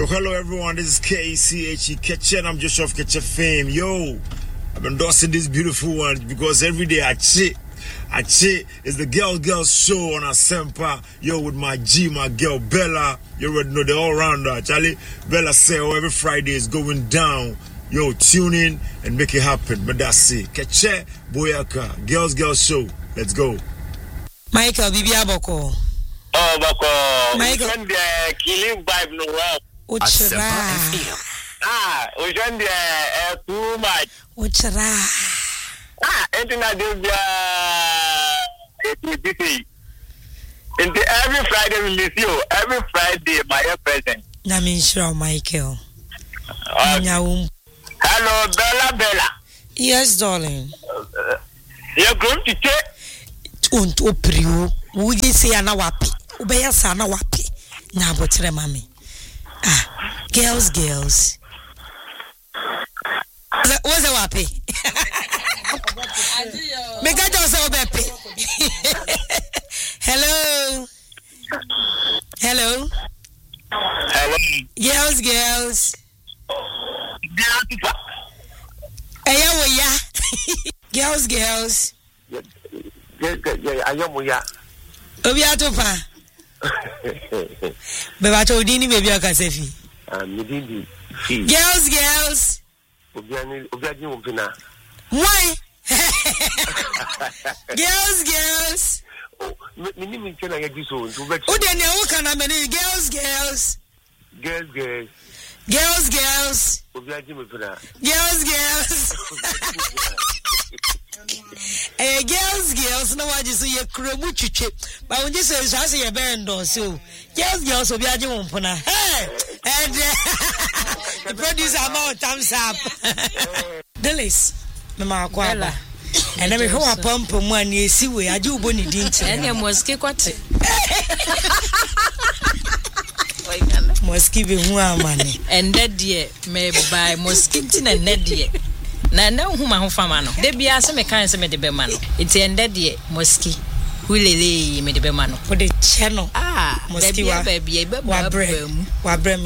Hello everyone, this is KCHE Ketchen. I'm Joshua of Ketchen fame. Yo, I've been endorsing this beautiful one because every day I cheat is the girl show on Asempa. Yo, with my girl Bella. You already know the all-rounder. Charlie, Bella say, every Friday is going down. Yo, tune in and make it happen. But that's it. Ketche Boyaka, girls show. Let's go. Michael, Bibi Aboko. Oh, Boko. Michael. Killing vibe no well. Uchra. Ujende too much. Uchra. Entina debia busy. Every Friday we miss you. Every Friday my present. Na me sure Michael. Hello Bella. Yes, darling. You're going to check. Unto priu. Would you say ana wapi? Ubeya sana wapi? Na botre mami. Girls. What's a wapi? Make a just so beppy. Hello. Hello. Girls. Aya. Girls. Ayamuya. Obiatopa. Beba chodini baby akasefi. Midindi. Girls. Obiani umpina. Why? Girls. Mini minchena ya jiso. Udene ukana meni girls. Girls. Obiani umpina. Girls. Girls no waji so ye kromu chiche ba unji so say ye bendo so girls obiaje wompona hey and the producer amount thumbs up Delis mama akwaba and me ho apompo mu ani esi we aje ubo ni dinti ene moski kwate moski be hu amane ende de me buy moski tin ende de na huma ho fama no de bia se me kan se me de be ma no iti ende de moski hulele me de be ma no for the channel moski wa wa bre